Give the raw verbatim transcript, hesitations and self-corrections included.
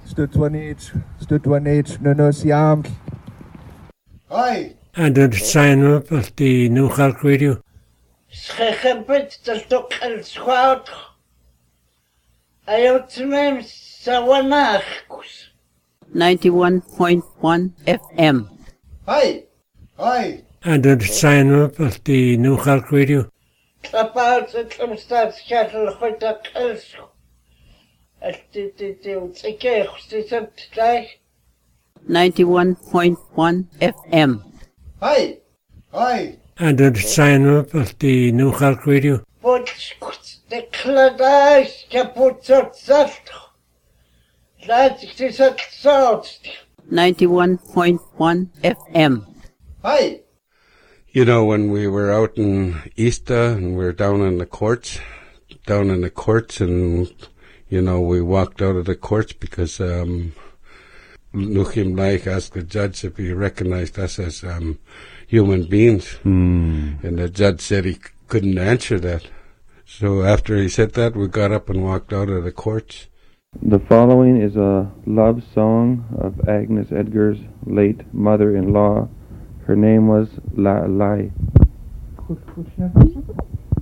Stutwanich, Stutwanich, no siam. Hi. And the sign up of the New York Radio. Schechempet del tokel squad. Ayotnem Sawanachkus. ninety-one point one F M. Hi. Hi. And the sign up of the New York Radio. Klappaat het omstaat schakelen goed dat kels. Het dit dit dit ik dit het gleich. ninety-one point one F M. Hi. Hi. And the sign up of the New York Radio. Wat de kladais kapot zat. Laat ik dit het zout. ninety-one point one F M. Hi. You know, when we were out in Easter and we were down in the courts, down in the courts, and, you know, we walked out of the courts because um, Nuchim Laik asked the judge if he recognized us as um, human beings. Mm. And the judge said he c- couldn't answer that. So after he said that, we got up and walked out of the courts. The following is a love song of Agnes Edgar's late mother-in-law. Her name was La Lai.